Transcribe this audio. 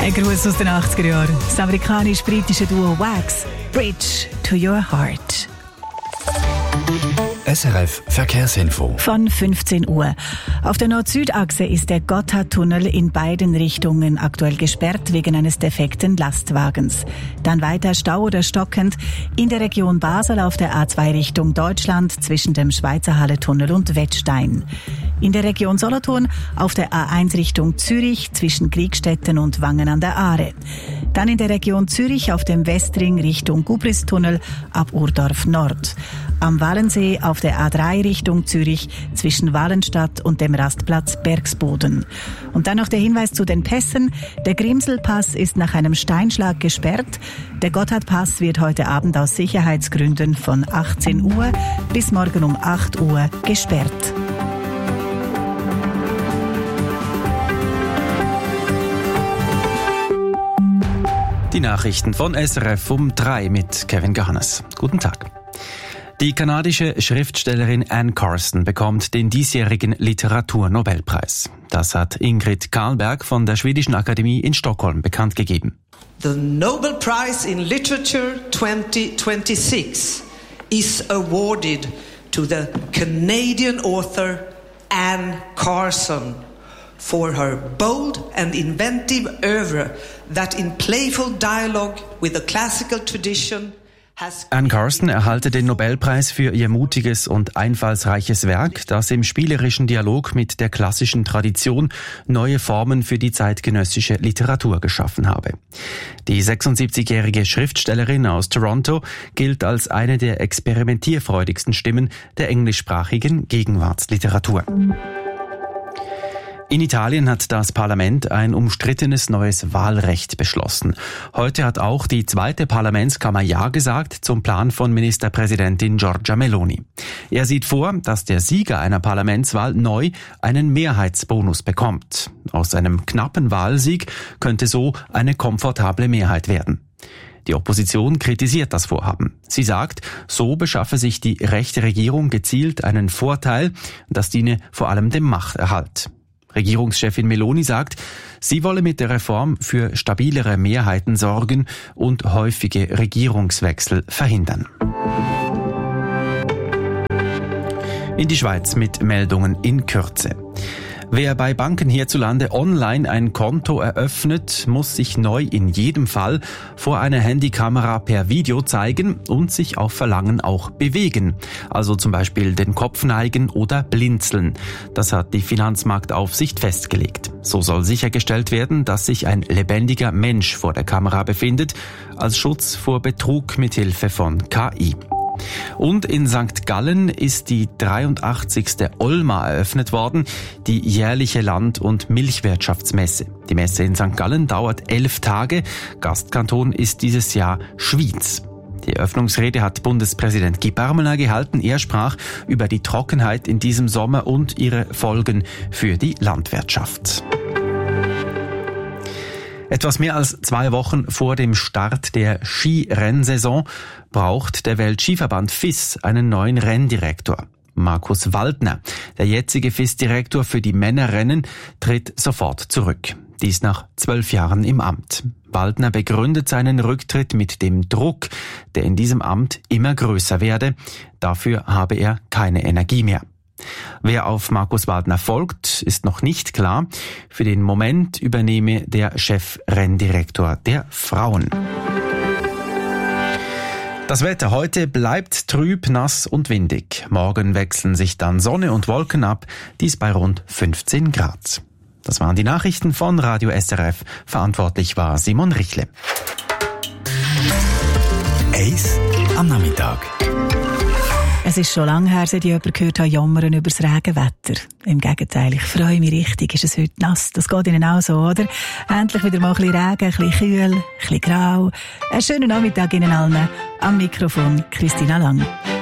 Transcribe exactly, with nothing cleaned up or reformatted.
Ein Gruß aus den achtziger Jahren. Das amerikanisch-britische Duo Wax, Bridge to Your Heart. S R F Verkehrsinfo. Von fünfzehn Uhr. Auf der Nord-Süd-Achse ist der Gotthardtunnel in beiden Richtungen aktuell gesperrt wegen eines defekten Lastwagens. Dann weiter Stau oder stockend in der Region Basel auf der A zwei Richtung Deutschland zwischen dem Schweizer Halletunnel und Wettstein. In der Region Solothurn auf der A eins Richtung Zürich zwischen Kriegstetten und Wangen an der Aare. Dann in der Region Zürich auf dem Westring Richtung Gubristunnel ab Urdorf Nord. Am Wallensee auf der A drei Richtung Zürich zwischen Wallenstadt und dem Rastplatz Bergsboden. Und dann noch der Hinweis zu den Pässen. Der Grimselpass ist nach einem Steinschlag gesperrt. Der Gotthardpass wird heute Abend aus Sicherheitsgründen von achtzehn Uhr bis morgen um acht Uhr gesperrt. Die Nachrichten von S R F um drei mit Kevin Gahannes. Guten Tag. Die kanadische Schriftstellerin Anne Carson bekommt den diesjährigen Literaturnobelpreis. Das hat Ingrid Karlberg von der Schwedischen Akademie in Stockholm bekannt gegeben. The Nobel Prize in Literature twenty twenty-six is awarded to the Canadian author Anne Carson for her bold and inventive oeuvre that in playful dialogue with the classical tradition has... Anne Carson erhalte den Nobelpreis für ihr mutiges und einfallsreiches Werk, das im spielerischen Dialog mit der klassischen Tradition neue Formen für die zeitgenössische Literatur geschaffen habe. Die sechsundsiebzigjährige Schriftstellerin aus Toronto gilt als eine der experimentierfreudigsten Stimmen der englischsprachigen Gegenwartsliteratur. In Italien hat das Parlament ein umstrittenes neues Wahlrecht beschlossen. Heute hat auch die zweite Parlamentskammer Ja gesagt zum Plan von Ministerpräsidentin Giorgia Meloni. Er sieht vor, dass der Sieger einer Parlamentswahl neu einen Mehrheitsbonus bekommt. Aus einem knappen Wahlsieg könnte so eine komfortable Mehrheit werden. Die Opposition kritisiert das Vorhaben. Sie sagt, so beschaffe sich die rechte Regierung gezielt einen Vorteil, das diene vor allem dem Machterhalt. Regierungschefin Meloni sagt, sie wolle mit der Reform für stabilere Mehrheiten sorgen und häufige Regierungswechsel verhindern. In die Schweiz mit Meldungen in Kürze. Wer bei Banken hierzulande online ein Konto eröffnet, muss sich neu in jedem Fall vor einer Handykamera per Video zeigen und sich auf Verlangen auch bewegen. Also zum Beispiel den Kopf neigen oder blinzeln. Das hat die Finanzmarktaufsicht festgelegt. So soll sichergestellt werden, dass sich ein lebendiger Mensch vor der Kamera befindet, als Schutz vor Betrug mit Hilfe von K I. Und in Sankt Gallen ist die dreiundachtzigste Olma eröffnet worden, die jährliche Land- und Milchwirtschaftsmesse. Die Messe in Sankt Gallen dauert elf Tage. Gastkanton ist dieses Jahr Schwyz. Die Eröffnungsrede hat Bundespräsident Guy Parmelin gehalten. Er sprach über die Trockenheit in diesem Sommer und ihre Folgen für die Landwirtschaft. Etwas mehr als zwei Wochen vor dem Start der Skirennsaison braucht der Weltskiverband F I S einen neuen Renndirektor. Markus Waldner, der jetzige F I S-Direktor für die Männerrennen, tritt sofort zurück. Dies nach zwölf Jahren im Amt. Waldner begründet seinen Rücktritt mit dem Druck, der in diesem Amt immer größer werde. Dafür habe er keine Energie mehr. Wer auf Markus Waldner folgt, ist noch nicht klar. Für den Moment übernehme der Chefrenndirektor der Frauen. Das Wetter heute bleibt trüb, nass und windig. Morgen wechseln sich dann Sonne und Wolken ab, dies bei rund fünfzehn Grad. Das waren die Nachrichten von Radio S R F. Verantwortlich war Simon Richle. Eis am Nachmittag. Es ist schon lange her, seit ich jemanden gehört habe, jammern über das Regenwetter. Im Gegenteil, ich freue mich richtig, ist es heute nass. Das geht Ihnen auch so, oder? Endlich wieder mal ein bisschen Regen, ein bisschen kühl, ein bisschen grau. Einen schönen Nachmittag Ihnen allen. Am Mikrofon Christina Lang.